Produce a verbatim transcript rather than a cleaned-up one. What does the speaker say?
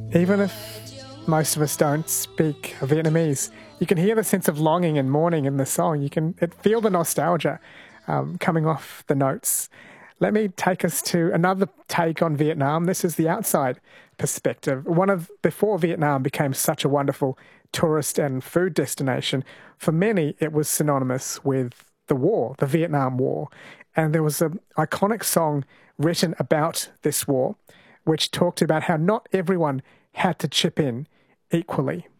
Even if most of us don't speak Vietnamese, you can hear the sense of longing and mourning in the song. You can it, feel the nostalgia um, coming off the notes. Let me take us to another take on Vietnam. This is the outside perspective. One of before Vietnam became such a wonderful tourist and food destination, for many it was synonymous with the war, the Vietnam War. And there was an iconic song written about this war, which talked about how not everyone had to chip in equally.